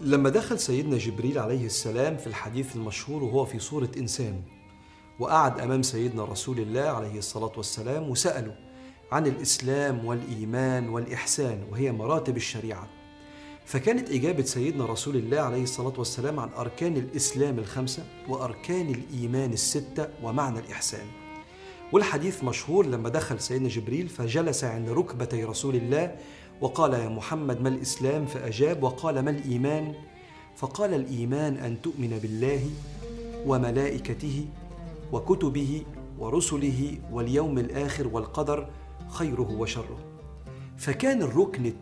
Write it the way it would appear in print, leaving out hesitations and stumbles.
لما دخل سيدنا جبريل عليه السلام في الحديث المشهور وهو في صورة إنسان، وقعد أمام سيدنا رسول الله عليه الصلاة والسلام وسأله عن الإسلام والإيمان والإحسان، وهي مراتب الشريعة. فكانت إجابة سيدنا رسول الله عليه الصلاة والسلام عن أركان الإسلام الخمسة وأركان الإيمان الستة ومعنى الإحسان. والحديث مشهور لما دخل سيدنا جبريل فجلس عند ركبتي رسول الله وقال: يا محمد ما الإسلام؟ فأجاب وقال: ما الإيمان؟ فقال: الإيمان أن تؤمن بالله وملائكته وكتبه ورسله واليوم الآخر والقدر خيره وشره. فكان الركن